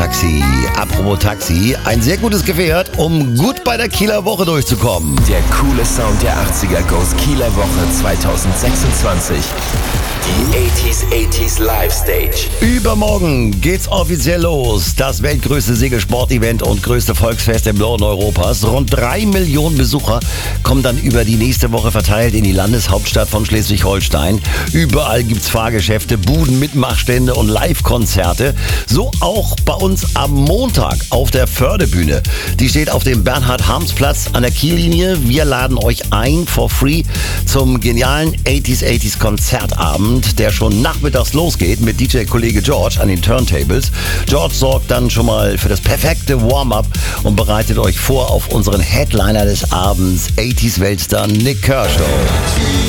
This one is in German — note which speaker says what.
Speaker 1: Taxi. Apropos Taxi, ein sehr gutes Gefährt, um gut bei der Kieler Woche durchzukommen.
Speaker 2: Der coole Sound der 80er Goes Kieler Woche 2026. Die 80s Live Stage.
Speaker 1: Übermorgen geht's offiziell los. Das weltgrößte Segelsport-Event und größte Volksfest im Norden Europas. Rund 3 Millionen Besucher kommen dann über die nächste Woche verteilt in die Landeshauptstadt von Schleswig-Holstein. Überall gibt's Fahrgeschäfte, Buden, Mitmachstände und Live-Konzerte. So auch bei uns am Montag auf der Förderbühne. Die steht auf dem Bernhard-Harms-Platz an der Kiellinie. Wir laden euch ein for free zum genialen 80s Konzertabend, der schon nachmittags losgeht mit DJ-Kollege George an den Turntables. George sorgt dann schon mal für das perfekte Warm-up und bereitet euch vor auf unseren Headliner des Abends, 80s-Weltstar Nik Kershaw.